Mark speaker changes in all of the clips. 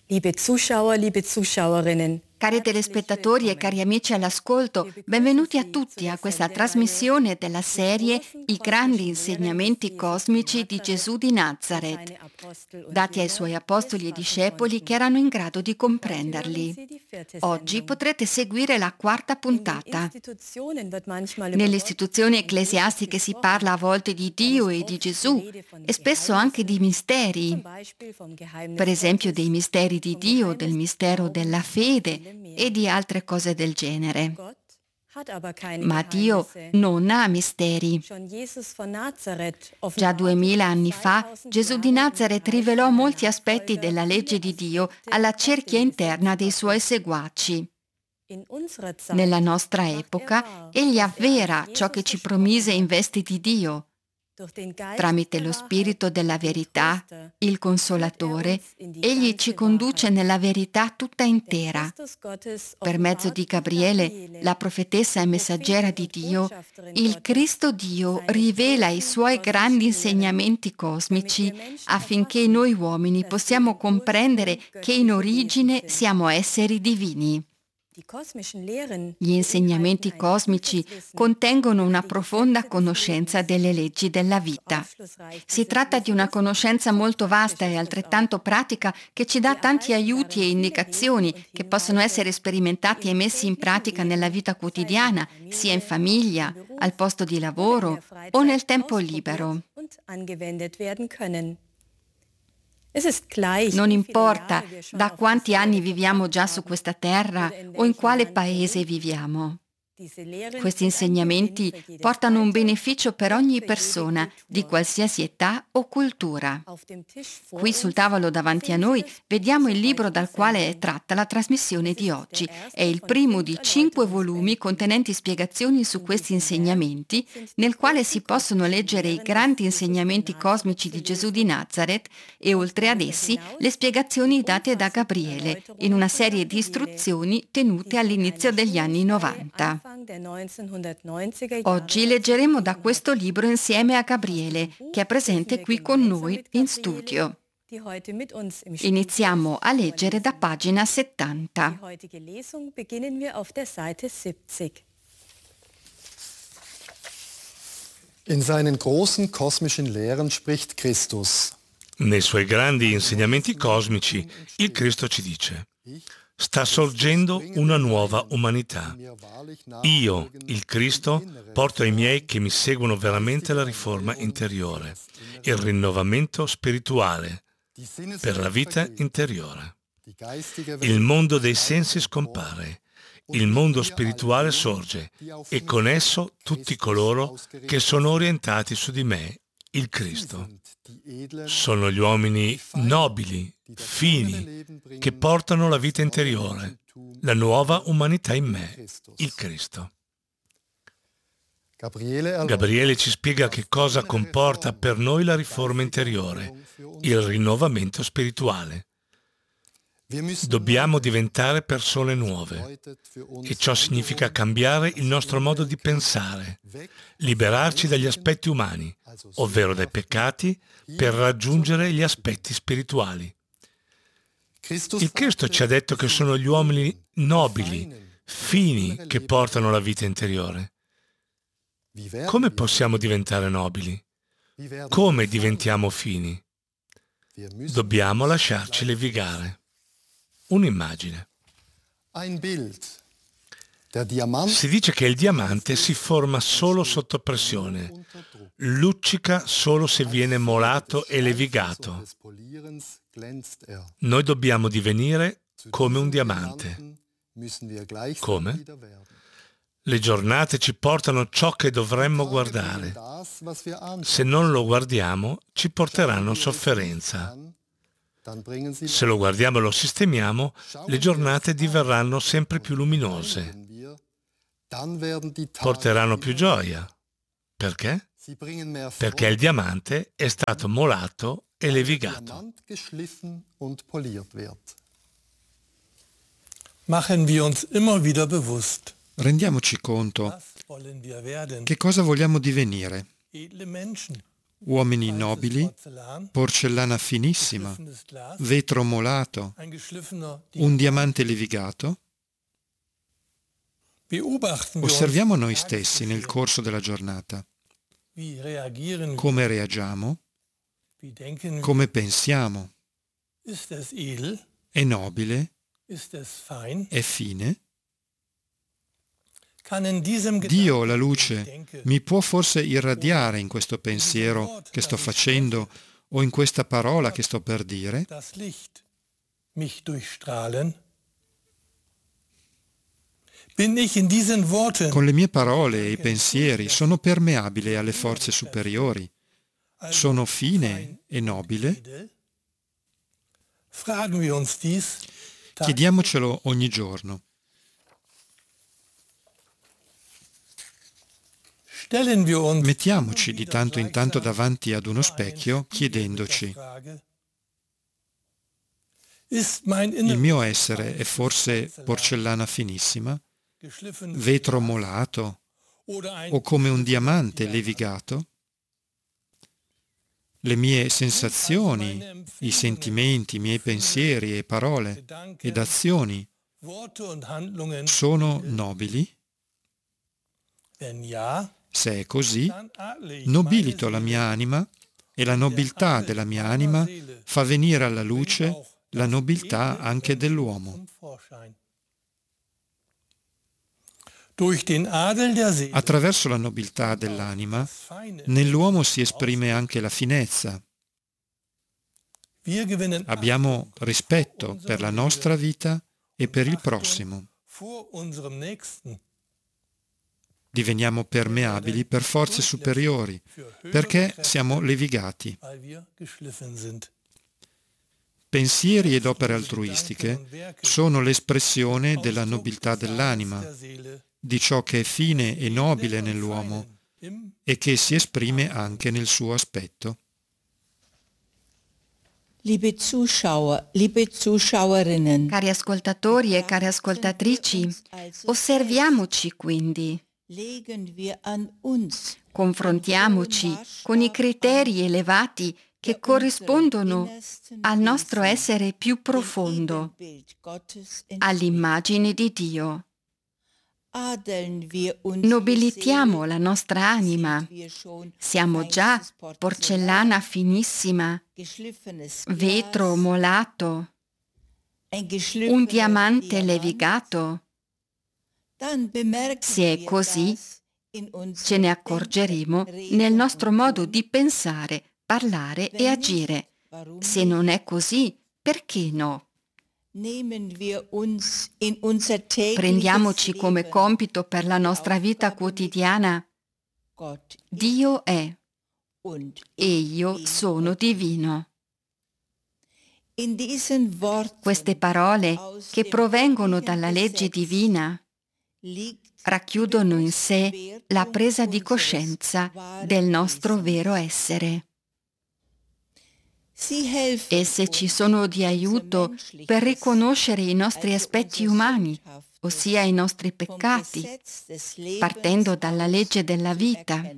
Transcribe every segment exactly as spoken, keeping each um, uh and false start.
Speaker 1: Liebe Zuschauer, liebe Zuschauerinnen,
Speaker 2: Cari telespettatori e cari amici all'ascolto, benvenuti a tutti a questa trasmissione della serie I grandi insegnamenti cosmici di Gesù di Nazareth, dati ai suoi apostoli e discepoli che erano in grado di comprenderli. Oggi potrete seguire la quarta puntata. Nelle istituzioni ecclesiastiche si parla a volte di Dio e di Gesù e spesso anche di misteri, per esempio dei misteri di Dio, del mistero della fede e di altre cose del genere. Ma Dio non ha misteri. Già duemila anni fa Gesù di Nazareth rivelò molti aspetti della legge di Dio alla cerchia interna dei suoi seguaci. Nella nostra epoca, egli avvera ciò che ci promise in vesti di Dio. Tramite lo Spirito della verità, il Consolatore, egli ci conduce nella verità tutta intera. Per mezzo di Gabriele, la profetessa e messaggera di Dio, il Cristo Dio rivela i suoi grandi insegnamenti cosmici affinché noi uomini possiamo comprendere che in origine siamo esseri divini. Gli insegnamenti cosmici contengono una profonda conoscenza delle leggi della vita. Si tratta di una conoscenza molto vasta e altrettanto pratica che ci dà tanti aiuti e indicazioni che possono essere sperimentati e messi in pratica nella vita quotidiana, sia in famiglia, al posto di lavoro o nel tempo libero. Non importa da quanti anni viviamo già su questa terra o in quale paese viviamo. Questi insegnamenti portano un beneficio per ogni persona di qualsiasi età o cultura. Qui sul tavolo davanti a noi vediamo il libro dal quale è tratta la trasmissione di oggi. È il primo di cinque volumi contenenti spiegazioni su questi insegnamenti, nel quale si possono leggere i grandi insegnamenti cosmici di Gesù di Nazareth e oltre ad essi le spiegazioni date da Gabriele in una serie di istruzioni tenute all'inizio degli anni novanta. Oggi leggeremo da questo libro insieme a Gabriele, che è presente qui con noi in studio. Iniziamo a leggere da pagina settanta.
Speaker 3: In seinen großen kosmischen Lehren spricht Christus.
Speaker 4: Nei suoi grandi insegnamenti cosmici, il Cristo ci dice: sta sorgendo una nuova umanità. Io, il Cristo, porto ai miei che mi seguono veramente la riforma interiore, il rinnovamento spirituale per la vita interiore. Il mondo dei sensi scompare, il mondo spirituale sorge e con esso tutti coloro che sono orientati su di me, il Cristo. Sono gli uomini nobili, fini, che portano la vita interiore, la nuova umanità in me, il Cristo. Gabriele ci spiega che cosa comporta per noi la riforma interiore, il rinnovamento spirituale. Dobbiamo diventare persone nuove e ciò significa cambiare il nostro modo di pensare, liberarci dagli aspetti umani, ovvero dai peccati, per raggiungere gli aspetti spirituali. Il Cristo ci ha detto che sono gli uomini nobili, fini, che portano la vita interiore. Come possiamo diventare nobili? Come diventiamo fini? Dobbiamo lasciarci levigare. Un'immagine. Si dice che il diamante si forma solo sotto pressione, luccica solo se viene molato e levigato. Noi dobbiamo divenire come un diamante. Come? Le giornate ci portano ciò che dovremmo guardare. Se non lo guardiamo, ci porteranno sofferenza. Se lo guardiamo e lo sistemiamo, le giornate diverranno sempre più luminose. Porteranno più gioia. Perché? Perché il diamante è stato molato e levigato.
Speaker 5: Machen wir uns immer wieder bewusst.
Speaker 6: Rendiamoci conto
Speaker 5: Was wollen wir werden?
Speaker 6: che cosa vogliamo divenire.
Speaker 5: Edle Menschen,
Speaker 6: uomini nobili, porcellana finissima, vetro molato, un diamante levigato? Osserviamo noi stessi nel corso della giornata. Come reagiamo? Come pensiamo? È nobile? È fine? Dio, la luce, mi può forse irradiare in questo pensiero che sto facendo o in questa parola che sto per dire? Con le mie parole e i pensieri sono permeabile alle forze superiori? Sono fine e nobile? Chiediamocelo ogni giorno. Mettiamoci di tanto in tanto davanti ad uno specchio chiedendoci: il mio essere è forse porcellana finissima, vetro molato o come un diamante levigato? Le mie sensazioni, i sentimenti, i miei pensieri e parole ed azioni sono nobili? Se è così, nobilito la mia anima e la nobiltà della mia anima fa venire alla luce la nobiltà anche dell'uomo. Attraverso la nobiltà dell'anima, nell'uomo si esprime anche la finezza. Abbiamo rispetto per la nostra vita e per il prossimo. Diveniamo permeabili per forze superiori, perché siamo levigati. Pensieri ed opere altruistiche sono l'espressione della nobiltà dell'anima, di ciò che è fine e nobile nell'uomo e che si esprime anche nel suo aspetto.
Speaker 7: Liebe Zuschauer, liebe Zuschauerinnen,
Speaker 2: Cari ascoltatori e care ascoltatrici, osserviamoci quindi. Confrontiamoci con i criteri elevati che corrispondono al nostro essere più profondo, all'immagine di Dio. Nobilitiamo la nostra anima. Siamo già porcellana finissima, vetro molato, un diamante levigato. Se è così, ce ne accorgeremo nel nostro modo di pensare, parlare e agire. Se non è così, perché no? Prendiamoci come compito per la nostra vita quotidiana: Dio è e io sono divino. Queste parole, che provengono dalla legge divina, racchiudono in sé la presa di coscienza del nostro vero essere. Esse ci sono di aiuto per riconoscere i nostri aspetti umani, ossia i nostri peccati, partendo dalla legge della vita.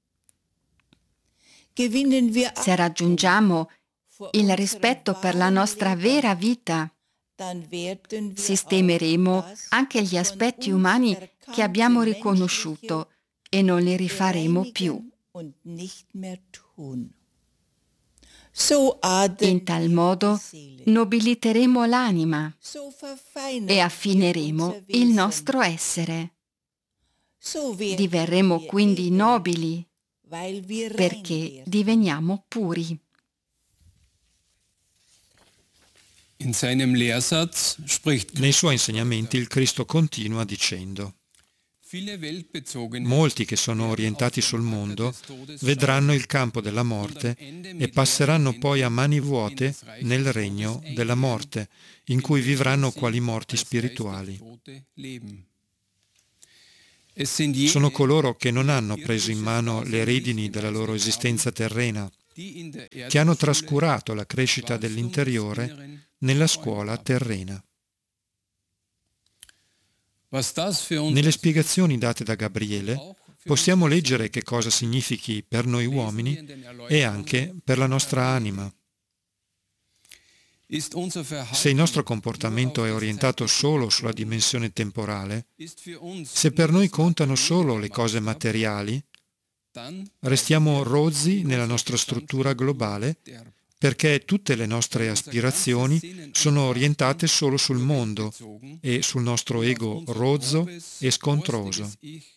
Speaker 2: Se raggiungiamo il rispetto per la nostra vera vita, sistemeremo anche gli aspetti umani che abbiamo riconosciuto e non li rifaremo più. In tal modo nobiliteremo l'anima e affineremo il nostro essere. Diverremo quindi nobili perché diveniamo puri.
Speaker 8: In seinem Lehrsatz spricht
Speaker 6: Nei suoi insegnamenti il Cristo continua dicendo: molti che sono orientati sul mondo vedranno il campo della morte e passeranno poi a mani vuote nel regno della morte, in cui vivranno quali morti spirituali. Sono coloro che non hanno preso in mano le redini della loro esistenza terrena, che hanno trascurato la crescita dell'interiore nella scuola terrena. Nelle spiegazioni date da Gabriele possiamo leggere che cosa significhi per noi uomini e anche per la nostra anima. Se il nostro comportamento è orientato solo sulla dimensione temporale, se per noi contano solo le cose materiali, restiamo rozzi nella nostra struttura globale perché tutte le nostre aspirazioni sono orientate solo sul mondo e sul nostro ego rozzo e scontroso.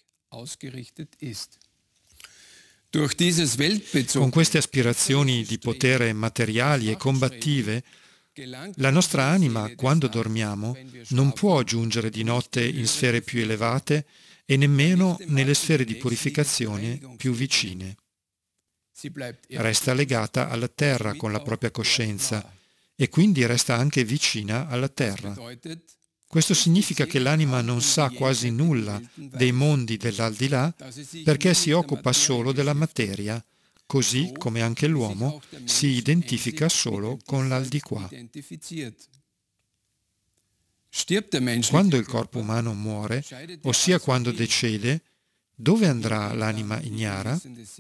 Speaker 6: Con queste aspirazioni di potere materiali e combattive, la nostra anima, quando dormiamo, non può giungere di notte in sfere più elevate e nemmeno nelle sfere di purificazione più vicine. Resta legata alla terra con la propria coscienza e quindi resta anche vicina alla terra. Questo significa che l'anima non sa quasi nulla dei mondi dell'aldilà perché si occupa solo della materia, così come anche l'uomo si identifica solo con l'aldiquà. Quando il corpo umano muore, ossia quando decede, dove andrà l'anima ignara?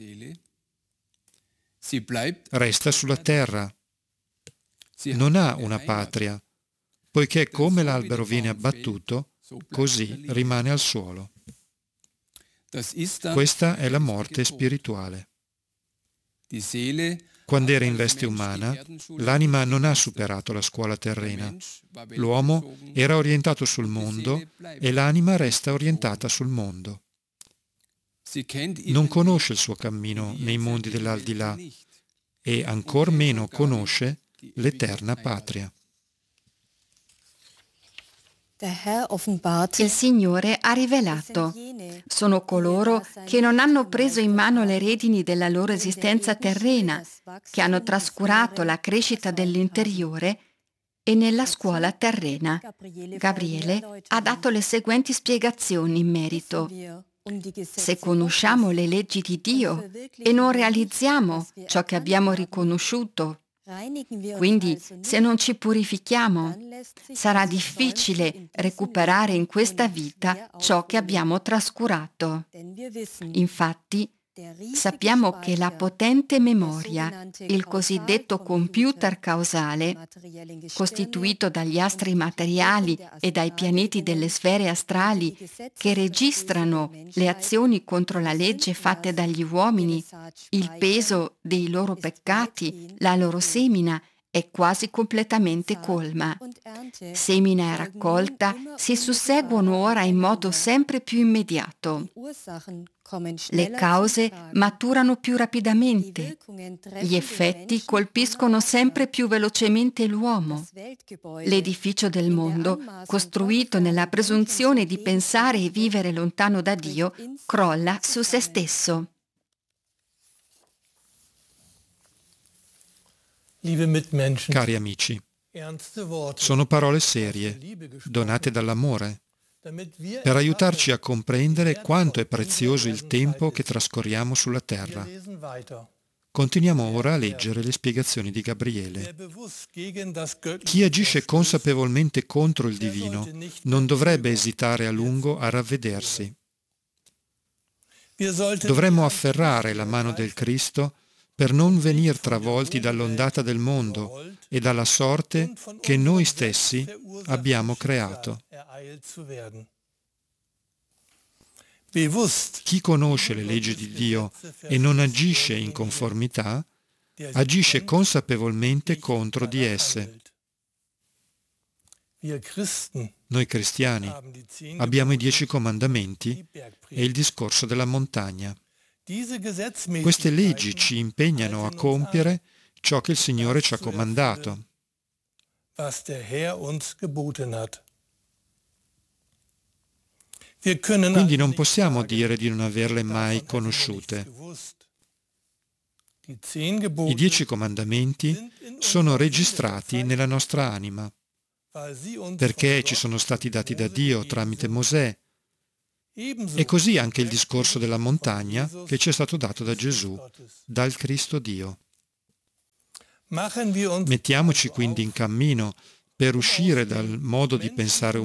Speaker 6: Resta sulla terra. Non ha una patria, poiché come l'albero viene abbattuto, così rimane al suolo. Questa è la morte spirituale. Quando era in veste umana, l'anima non ha superato la scuola terrena. L'uomo era orientato sul mondo e l'anima resta orientata sul mondo. Non conosce il suo cammino nei mondi dell'aldilà e ancor meno conosce l'eterna patria.
Speaker 2: Il Signore ha rivelato: sono coloro che non hanno preso in mano le redini della loro esistenza terrena, che hanno trascurato la crescita dell'interiore e nella scuola terrena. Gabriele ha dato le seguenti spiegazioni in merito. Se conosciamo le leggi di Dio e non realizziamo ciò che abbiamo riconosciuto, quindi se non ci purifichiamo, sarà difficile recuperare in questa vita ciò che abbiamo trascurato. Infatti, sappiamo che la potente memoria, il cosiddetto computer causale, costituito dagli astri materiali e dai pianeti delle sfere astrali che registrano le azioni contro la legge fatte dagli uomini, il peso dei loro peccati, la loro semina, è quasi completamente colma. Semina e raccolta si susseguono ora in modo sempre più immediato. Le cause maturano più rapidamente. Gli effetti colpiscono sempre più velocemente l'uomo. L'edificio del mondo, costruito nella presunzione di pensare e vivere lontano da Dio, crolla su se stesso.
Speaker 6: Cari amici, sono parole serie, donate dall'amore, per aiutarci a comprendere quanto è prezioso il tempo che trascorriamo sulla terra. Continuiamo ora a leggere le spiegazioni di Gabriele. Chi agisce consapevolmente contro il divino non dovrebbe esitare a lungo a ravvedersi. Dovremmo afferrare la mano del Cristo per non venir travolti dall'ondata del mondo e dalla sorte che noi stessi abbiamo creato. Chi conosce le leggi di Dio e non agisce in conformità, agisce consapevolmente contro di esse. Noi cristiani abbiamo i dieci comandamenti e il discorso della montagna. Queste leggi ci impegnano a compiere ciò che il Signore ci ha comandato. Quindi non possiamo dire di non averle mai conosciute. I dieci comandamenti sono registrati nella nostra anima, perché ci sono stati dati da Dio tramite Mosè, e così anche il discorso della montagna che ci è stato dato da Gesù, dal Cristo Dio. Mettiamoci quindi in cammino per uscire dal modo di pensare